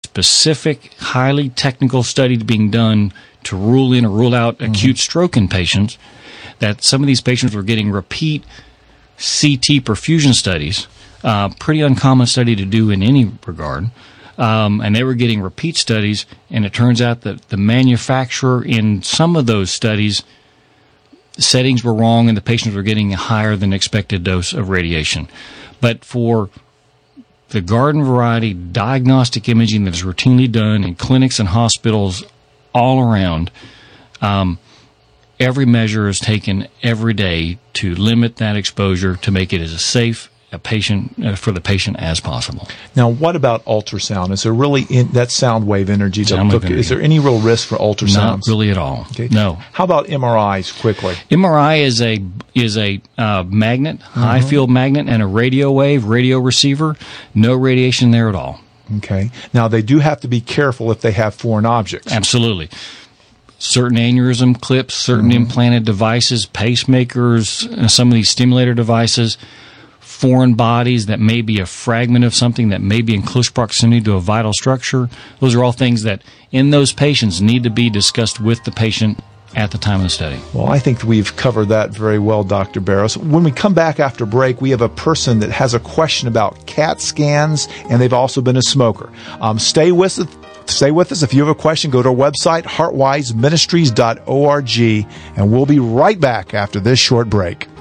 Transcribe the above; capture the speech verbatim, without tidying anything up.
specific, highly technical study being done to rule in or rule out mm-hmm. acute stroke in patients, that some of these patients were getting repeat C T perfusion studies, uh, pretty uncommon study to do in any regard, um, and they were getting repeat studies, and it turns out that the manufacturer in some of those studies, settings were wrong and the patients were getting a higher than expected dose of radiation. But for the garden variety diagnostic imaging that is routinely done in clinics and hospitals all around, um, every measure is taken every day to limit that exposure to make it as safe a patient uh, for the patient as possible. Now, what about ultrasound? Is there really in, that sound wave energy? Sound wave energy. Is there any real risk for ultrasounds? Not really at all. Okay. No. How about M R Is quickly? M R I is a is a uh, magnet, mm-hmm. high field magnet, and a radio wave radio receiver. No radiation there at all. Okay. Now, they do have to be careful if they have foreign objects. Absolutely. Certain aneurysm clips, certain mm-hmm. implanted devices, pacemakers, uh, some of these stimulator devices, foreign bodies that may be a fragment of something that may be in close proximity to a vital structure. Those are all things that in those patients need to be discussed with the patient at the time of the study. Well, I think we've covered that very well, Doctor Barrows. When we come back after break, we have a person that has a question about CAT scans, and they've also been a smoker. Um, stay with us. Stay with us. If you have a question, go to our website, heartwise ministries dot org, and we'll be right back after this short break.